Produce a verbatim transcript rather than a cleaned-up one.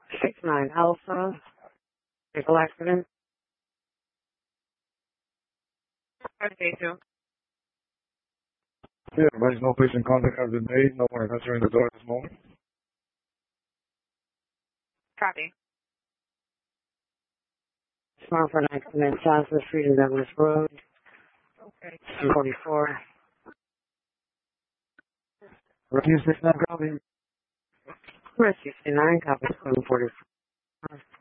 six nine Alpha, vehicle accident. five day two. Yeah, advise no patient contact has been made. No one is entering the door at this moment. Copy. Smart for an accident, Southwest Street and Douglas Road. Okay. seven forty-four. Rescue six nine, copy. Rescue six nine, copy seven forty-four.